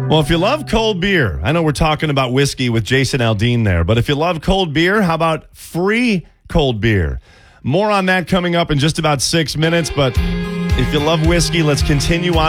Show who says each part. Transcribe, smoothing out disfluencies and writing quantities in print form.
Speaker 1: Well, if you love cold beer, I know we're talking about whiskey with Jason Aldean there, but if you love cold beer, how about free cold beer? More on that coming up in just about 6 minutes, but if you love whiskey, let's continue on